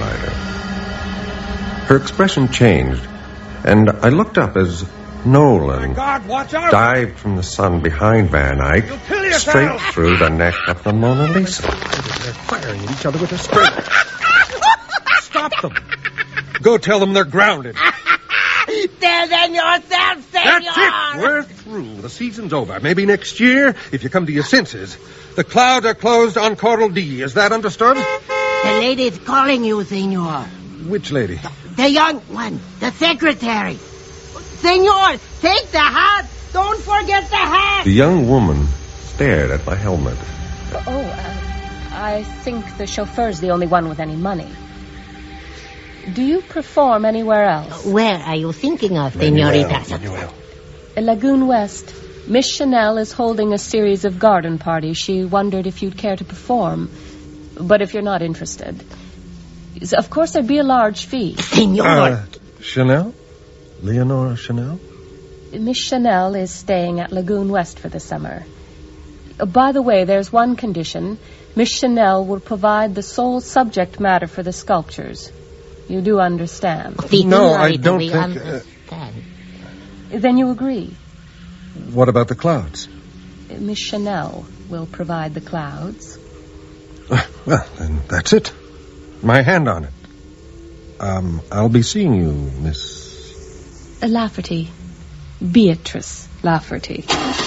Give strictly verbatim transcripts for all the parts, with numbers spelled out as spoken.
glider. Her expression changed, and I looked up as Nolan dived from the sun behind Van Eyck straight yourself. Through the neck of the Mona Lisa. They're firing at each other with a string. Stop them. Go tell them they're grounded. Tell them yourself, senor. That's it. We're through. The season's over. Maybe next year, if you come to your senses. The clouds are closed on Coral D. Is that understood? The lady's calling you, senor. Which lady? The, the young one. The secretary. Senor, take the hat. Don't forget the hat. The young woman stared at my helmet. Oh, uh, I think the chauffeur's the only one with any money. Do you perform anywhere else? Where are you thinking of, senorita? Manuel. In Lagoon West. Miss Chanel is holding a series of garden parties. She wondered if you'd care to perform. But if you're not interested... Of course, there'd be a large fee. Senor! Uh, Chanel? Leonora Chanel? Miss Chanel is staying at Lagoon West for the summer. Uh, by the way, there's one condition. Miss Chanel will provide the sole subject matter for the sculptures. You do understand? The No, I don't we think... Understand. Uh... Then you agree? What about the clouds? Uh, Miss Chanel will provide the clouds. Uh, well, then that's it. My hand on it. Um, I'll be seeing you, Miss... Uh, Lafferty. Beatrice Lafferty.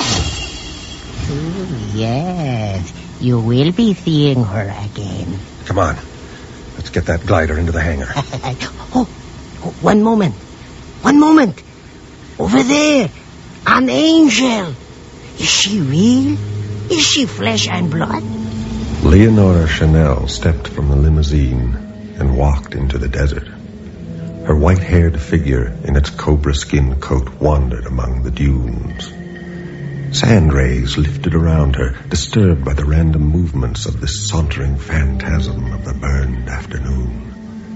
Oh, yes. You will be seeing her again. Come on. Let's get that glider into the hangar. oh, oh, one moment. One moment. Over there. An angel. Is she real? Is she flesh and blood? Leonora Chanel stepped from the limousine and walked into the desert. Her white-haired figure in its cobra skin coat wandered among the dunes. Sand rays lifted around her, disturbed by the random movements of this sauntering phantasm of the burned afternoon.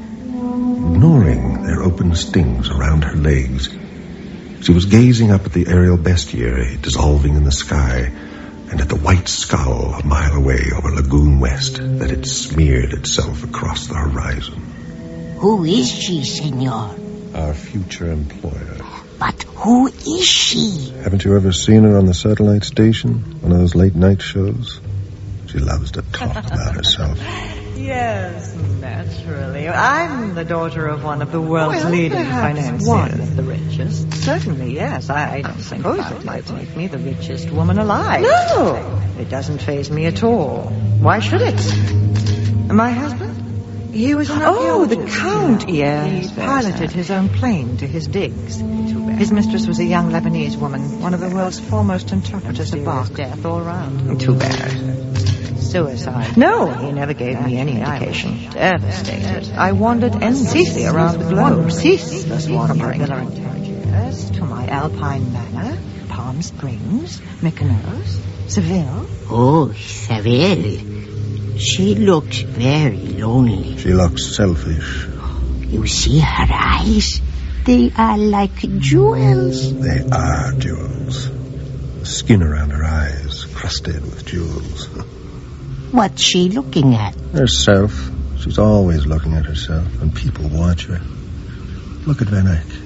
Ignoring their open stings around her legs, she was gazing up at the aerial bestiary dissolving in the sky, and at the white skull a mile away over Lagoon West that had smeared itself across the horizon. Who is she, senor? Our future employer. But who is she? Haven't you ever seen her on the satellite station? One of those late night shows? She loves to talk about herself. Yes, naturally. I'm the daughter of one of the world's well, leading financiers. One of the richest. Certainly, yes. I, I don't suppose it might make me the richest woman alive. No! It doesn't faze me at all. Why should it? My husband? He was an Oh, the archaeologist. Count, yes. He piloted his own plane to his digs. His mistress was a young Lebanese woman, one of the world's foremost interpreters of Bach. Death all round. Too bad. Suicide. No, he never gave me any indication. Devastated. I wandered endlessly around the globe, ceaseless wandering. Yes, to my Alpine manor, Palm Springs, Mykonos, Seville. Oh, Seville. She looked very lonely. She looks selfish. You see her eyes? They are like jewels. They are jewels. The skin around her eyes crusted with jewels. What's she looking at? Herself. She's always looking at herself, and people watch her. Look at Van Eyck.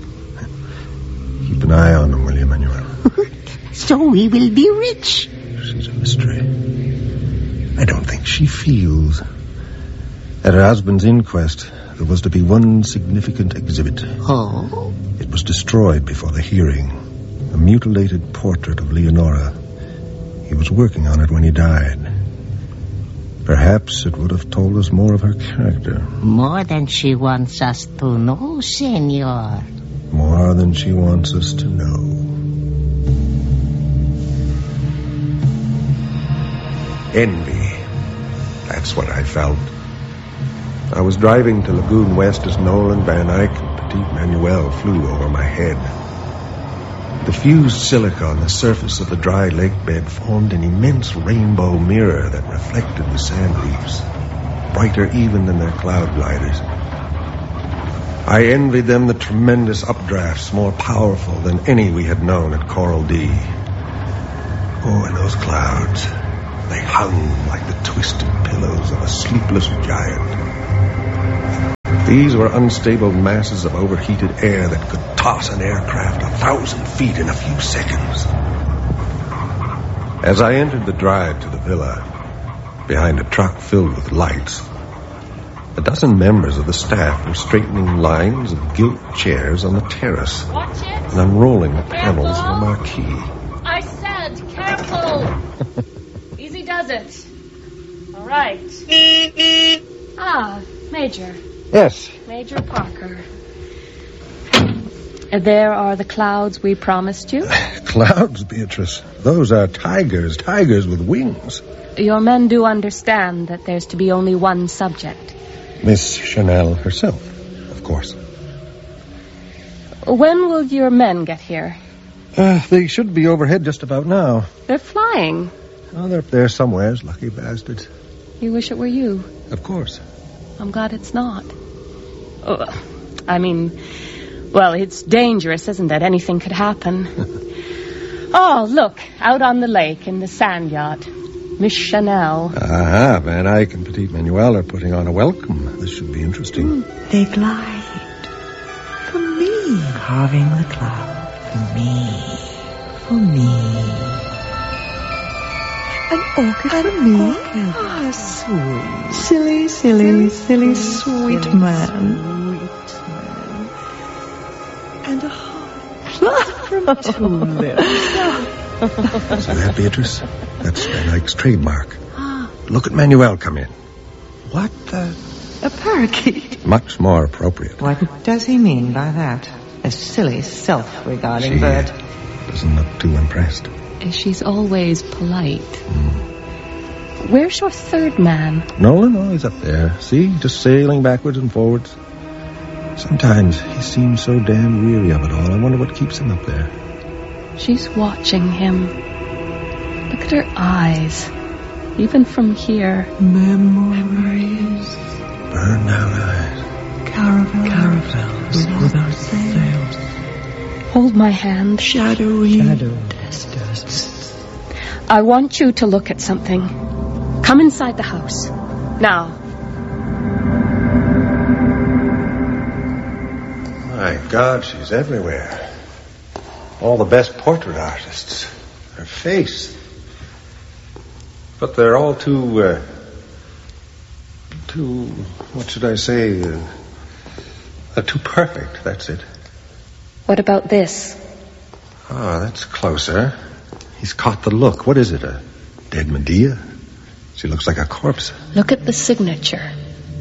Keep an eye on him, will you, Manuel? So we will be rich. She's a mystery. I don't think she feels. At her husband's inquest, there was to be one significant exhibit. Oh? It was destroyed before the hearing. A mutilated portrait of Leonora. He was working on it when he died. Perhaps it would have told us more of her character. More than she wants us to know, senor. More than she wants us to know. Envy. That's what I felt. I was driving to Lagoon West as Nolan, Van Eyck, and Petit Manuel flew over my head. The fused silica on the surface of the dry lake bed formed an immense rainbow mirror that reflected the sand reefs, brighter even than their cloud gliders. I envied them the tremendous updrafts, more powerful than any we had known at Coral D. Oh, and those clouds, they hung like the twisted pillows of a sleepless giant. These were unstable masses of overheated air that could toss an aircraft a thousand feet in a few seconds. As I entered the drive to the villa, behind a truck filled with lights, a dozen members of the staff were straightening lines of gilt chairs on the terrace and unrolling the panels of the marquee. I said, careful! Easy does it. All right. Ah, Major. Yes. Major Parker. There are the clouds we promised you. Clouds, Beatrice. Those are tigers, tigers with wings. Your men do understand that there's to be only one subject. Miss Chanel herself, of course. When will your men get here? Uh, they should be overhead just about now. They're flying. Oh, they're up there somewheres, lucky bastards. You wish it were you? Of course. I'm glad it's not. Oh, I mean, well, it's dangerous, isn't it? Anything could happen. Oh, look, out on the lake in the sand yacht. Miss Chanel. Ah, Van Eyck and Petit Manuel are putting on a welcome. This should be interesting. Mm, they glide. For me. Carving the cloud. For me. For me. An orchid An for me? Orchid. Ah, sweet. Silly, silly, silly, silly sweet silly, man. Sweet man. And a heart from two lips. See that, Beatrice? That's Van Eyck's trademark. Look at Manuel come in. What the? A parakeet. Much more appropriate. What does he mean by that? A silly, self-regarding she bird. Doesn't look too impressed. She's always polite. Mm. Where's your third man? Nolan, oh, he's up there. See, just sailing backwards and forwards. Sometimes he seems so damn weary of it all. I wonder what keeps him up there. She's watching him. Look at her eyes. Even from here. Memories. Burned out eyes. Caravels. Caravels without, without sails. Hold my hand. Shadowy. Shadow. Deserts. I want you to look at something. Come inside the house. Now. My God, she's everywhere. All the best portrait artists. Her face. But they're all too, uh, too, what should I say, uh, uh, too perfect, that's it. What about this? Ah, that's closer. He's caught the look. What is it, a dead Medea? She looks like a corpse. Look at the signature.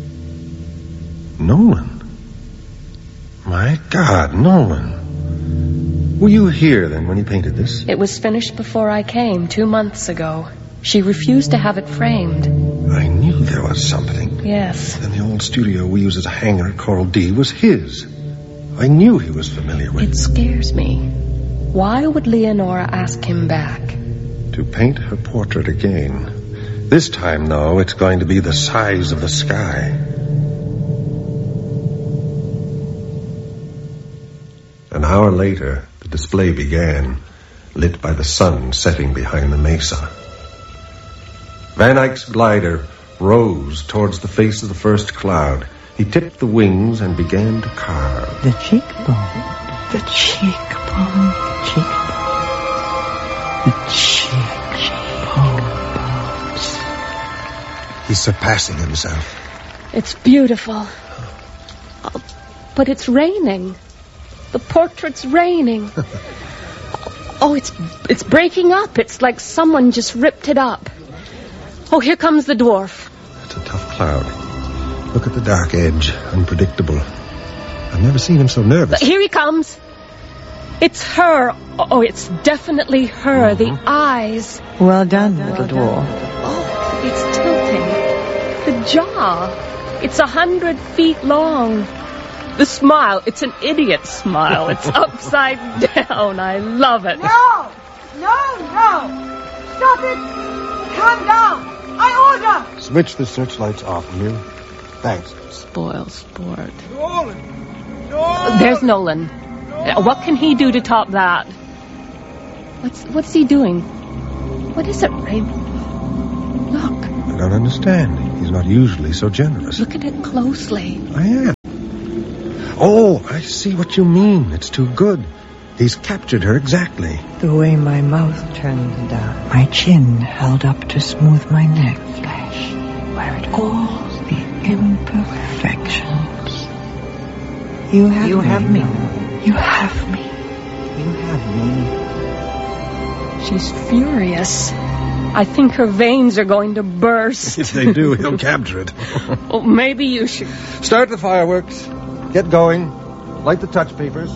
Nolan. My God, Nolan. Were you here then when he painted this? It was finished before I came, two months ago. She refused to have it framed. I knew there was something. Yes. And the old studio we use as a hangar at Coral D was his. I knew he was familiar with it. It scares me. Why would Leonora ask him back? To paint her portrait again. This time, though, it's going to be the size of the sky. An hour later, the display began, lit by the sun setting behind the mesa. Van Eyck's glider rose towards the face of the first cloud. He tipped the wings and began to carve. The cheekbone. The cheekbone. The cheekbone. The cheekbone. He's surpassing himself. It's beautiful. Oh, but it's raining. The portrait's raining. Oh, it's it's breaking up. It's like someone just ripped it up. Oh, here comes the dwarf. That's a tough cloud. Look at the dark edge. Unpredictable. I've never seen him so nervous. Here he comes. It's her. Oh, it's definitely her. Mm-hmm. The eyes. Well done, well little dwarf. Oh, it's tilting. The jaw. It's a hundred feet long. The smile. It's an idiot smile. It's upside down. I love it. No! No, no! Stop it! Calm down! I order! Switch the searchlights off, will you? Thanks. Spoil sport. Nolan! Nolan! There's Nolan. Nolan. What can he do to top that? What's what's he doing? What is it, Raymond? Look. I don't understand. He's not usually so generous. Look at it closely. I am. Oh, I see what you mean. It's too good. He's captured her exactly. The way my mouth turned down, my chin held up to smooth my neck, flesh, where it all the imperfections. You have You me. have me. You have me. You have me. She's furious. I think her veins are going to burst. If they do, he'll capture it. Oh, maybe you should. Start the fireworks. Get going. Light the touch papers.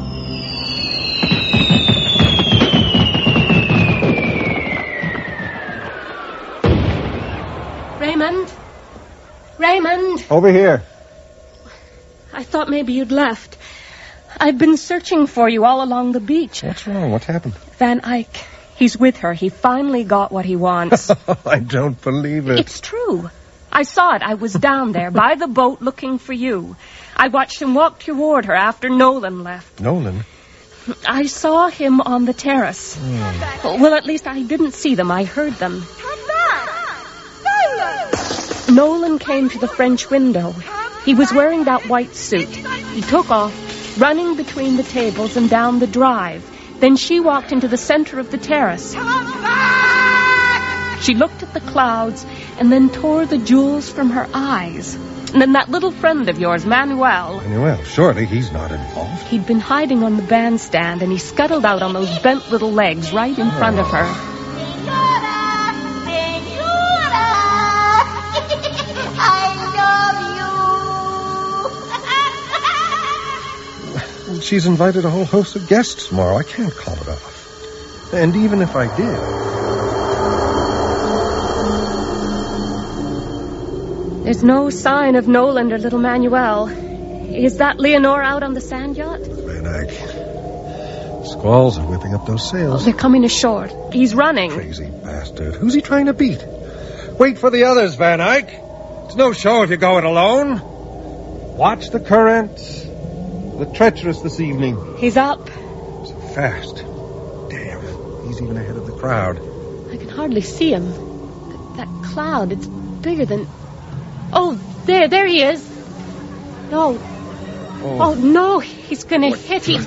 Raymond? Raymond? Over here. I thought maybe you'd left. I've been searching for you all along the beach. What's wrong? What's happened? Van Eyck. He's with her. He finally got what he wants. I don't believe it. It's true. I saw it. I was down there by the boat looking for you. I watched him walk toward her after Nolan left. Nolan? I saw him on the terrace. Mm. Well, at least I didn't see them. I heard them. Come back! Nolan! Nolan came to the French window. He was wearing that white suit. He took off, running between the tables and down the drive. Then she walked into the center of the terrace. Come back! She looked at the clouds and then tore the jewels from her eyes. And then that little friend of yours, Manuel. Manuel, surely he's not involved. He'd been hiding on the bandstand and he scuttled out on those bent little legs right in front of her. Senora! Senora! I love you! She's invited a whole host of guests tomorrow. I can't call it off. And even if I did... There's no sign of Nolan or little Manuel. Is that Leonore out on the sand yacht? Van Eyck. Squalls are whipping up those sails. They're coming ashore. He's running. Crazy bastard. Who's he trying to beat? Wait for the others, Van Eyck. It's no show if you go it alone. Watch the currents. The treacherous this evening. He's up. So fast. Damn. He's even ahead of the crowd. I can hardly see him. Th- that cloud, it's bigger than... Oh, there, there he is. No. Oh, Oh, no, he's going to hit. He's...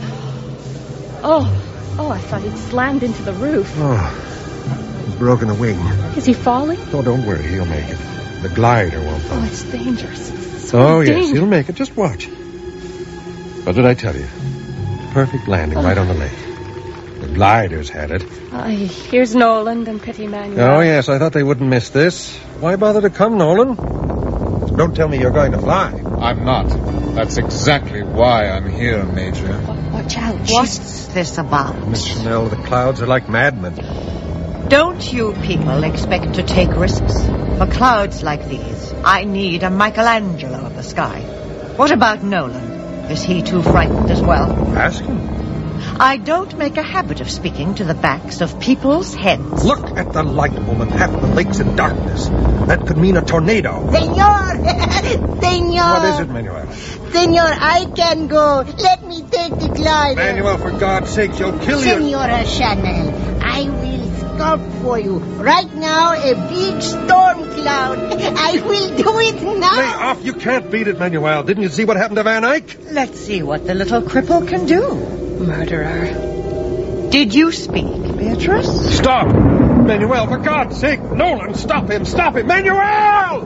Oh, oh, I thought he'd slammed into the roof. oh. He's broken a wing. Is he falling? Oh, don't worry. He'll make it. The glider won't fall. Oh, it's dangerous. It's so Oh, yes, dangerous. he'll make it. Just watch. What did I tell you? Perfect landing right on the lake. The gliders had it. Uh, here's Nolan and Petit Manuel. Oh, yes, I thought they wouldn't miss this. Why bother to come, Nolan? Don't tell me you're going to fly. I'm not. That's exactly why I'm here, Major. Watch out. What's this about? Miss Chanel, the clouds are like madmen. Don't you people expect to take risks? For clouds like these, I need a Michelangelo of the sky. What about Nolan? Is he too frightened as well? Ask him. I don't make a habit of speaking to the backs of people's heads. Look at the light, woman. Half the lake's in darkness. That could mean a tornado. Senor! Senor! What is it, Manuel? Senor, I can go. Let me take the glider. Manuel, for God's sake, you'll kill you. Senora Chanel, I will sculpt for you. Right now, a big storm cloud. I will do it now. Lay off. You can't beat it, Manuel. Didn't you see what happened to Van Eyck? Let's see what the little cripple can do. Murderer. Did you speak, Beatrice? Stop! Manuel, for God's sake! Nolan, stop him! Stop him! Manuel!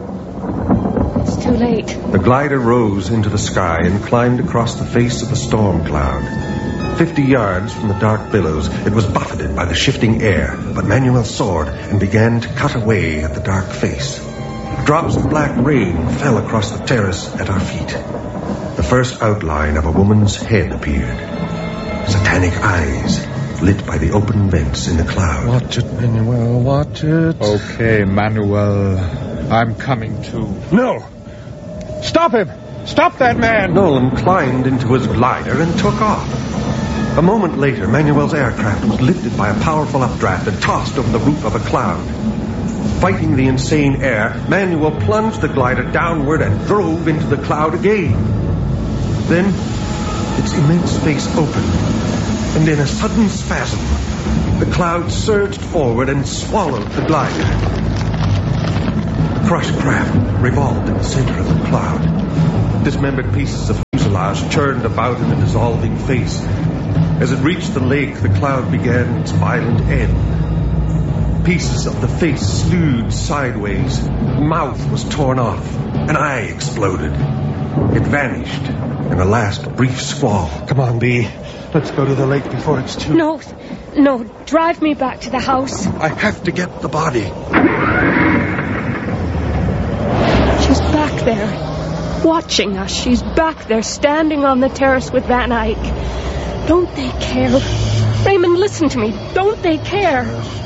It's too late. The glider rose into the sky and climbed across the face of the storm cloud. Fifty yards from the dark billows, it was buffeted by the shifting air, but Manuel soared and began to cut away at the dark face. Drops of black rain fell across the terrace at our feet. The first outline of a woman's head appeared. Satanic eyes, lit by the open vents in the cloud. Watch it, Manuel, watch it. Okay, Manuel. I'm coming too. No! Stop him! Stop that man! Nolan climbed into his glider and took off. A moment later, Manuel's aircraft was lifted by a powerful updraft and tossed over the roof of a cloud. Fighting the insane air, Manuel plunged the glider downward and drove into the cloud again. Then, its immense face opened, and in a sudden spasm, the cloud surged forward and swallowed the glider. The crushed craft revolved in the center of the cloud. Dismembered pieces of fuselage churned about in a dissolving face. As it reached the lake, the cloud began its violent end. Pieces of the face slewed sideways. Mouth was torn off. An eye exploded. It vanished in a last brief squall. Come on, Bee. Let's go to the lake before it's too... No, no, drive me back to the house. I have to get the body. She's back there, watching us. She's back there, standing on the terrace with Van Eyck. Don't they care? Raymond, listen to me. Don't they care?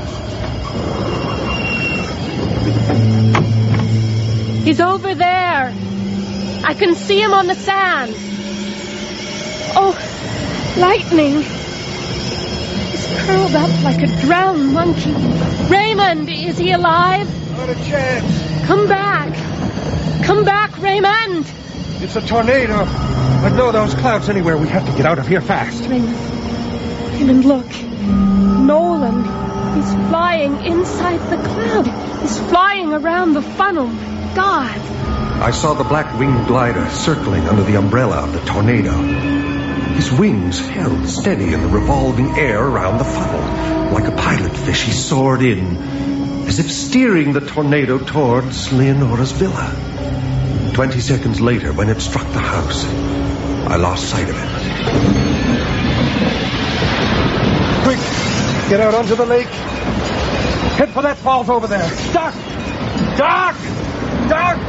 He's over there. I can see him on the sand. Oh, lightning. He's curled up like a drowned monkey. Raymond, is he alive? Not a chance. Come back. Come back, Raymond. It's a tornado. I'd know those clouds anywhere. We have to get out of here fast. Raymond. Raymond, look. Nolan. He's flying inside the cloud. He's flying around the funnel. My God. I saw the black winged glider circling under the umbrella of the tornado. His wings held steady in the revolving air around the funnel. Like a pilot fish, he soared in, as if steering the tornado towards Leonora's villa. Twenty seconds later, when it struck the house, I lost sight of it. Quick! Get out onto the lake. Head for that falls over there. Duck! Duck! Duck!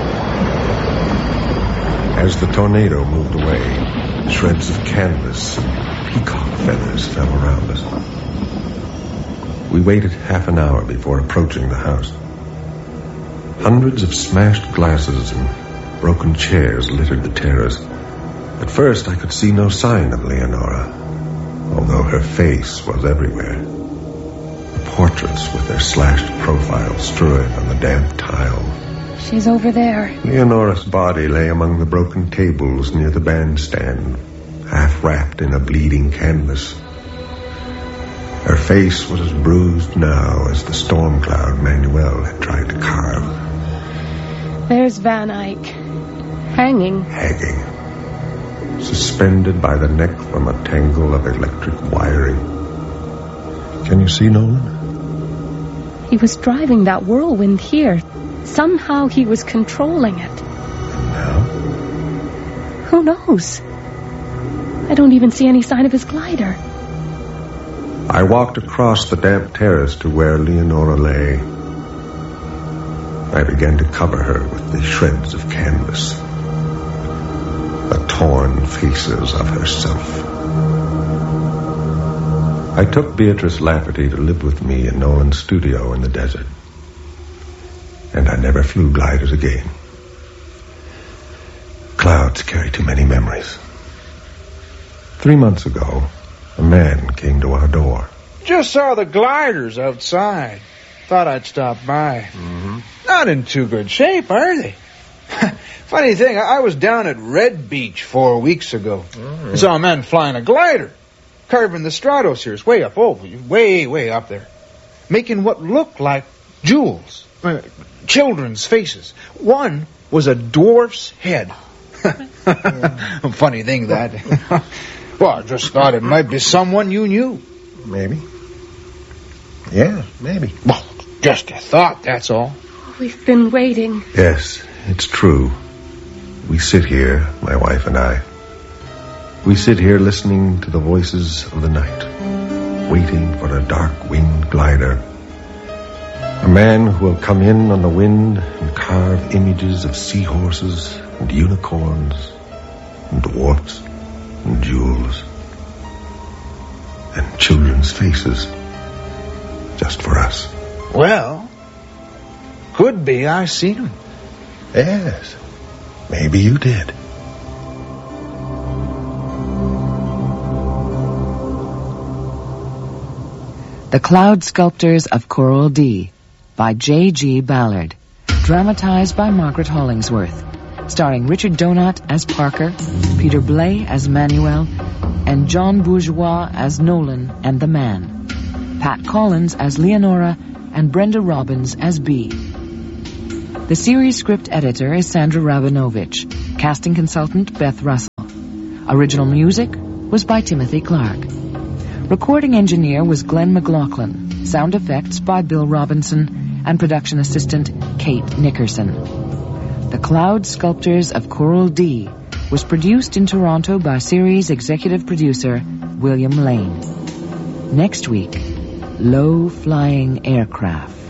As the tornado moved away, shreds of canvas and peacock feathers fell around us. We waited half an hour before approaching the house. Hundreds of smashed glasses and broken chairs littered the terrace. At first, I could see no sign of Leonora, although her face was everywhere. The portraits with their slashed profiles strewed on the damp tile. She's over there. Leonora's body lay among the broken tables near the bandstand, half wrapped in a bleeding canvas. Her face was as bruised now as the storm cloud Manuel had tried to carve. There's Van Eyck, hanging. Hanging. Suspended by the neck from a tangle of electric wiring. Can you see Nolan? He was driving that whirlwind here. Somehow he was controlling it. And now? Who knows? I don't even see any sign of his glider. I walked across the damp terrace to where Leonora lay. I began to cover her with the shreds of canvas, the torn faces of herself. I took Beatrice Lafferty to live with me in Nolan's studio in the desert. And I never flew gliders again. Clouds carry too many memories. Three months ago, a man came to our door. Just saw the gliders outside. Thought I'd stop by. Mm-hmm. Not in too good shape, are they? Funny thing, I was down at Red Beach four weeks ago. Oh, I saw a man flying a glider, carving the stratospheres way up over, way, way up there, making what looked like jewels, uh, children's faces. One was a dwarf's head. Funny thing, that. Well, I just thought it might be someone you knew. Maybe. Yeah, maybe. Well, just a thought, that's all. We've been waiting. Yes, it's true. We sit here, my wife and I. We sit here listening to the voices of the night, waiting for a dark winged glider. A man who will come in on the wind and carve images of seahorses and unicorns and dwarfs and jewels and children's faces just for us. Well, could be I seen him. Yes, maybe you did. The Cloud Sculptors of Coral D by J G Ballard. Dramatized by Margaret Hollingsworth. Starring Richard Donat as Parker, Peter Blay as Manuel, and John Bourgeois as Nolan and the Man. Pat Collins as Leonora, and Brenda Robbins as Bee. The series script editor is Sandra Rabinovich. Casting consultant Beth Russell. Original music was by Timothy Clark. Recording engineer was Glenn McLaughlin. Sound effects by Bill Robinson and production assistant Kate Nickerson. The Cloud Sculptors of Coral D was produced in Toronto by series executive producer William Lane. Next week, low-flying aircraft.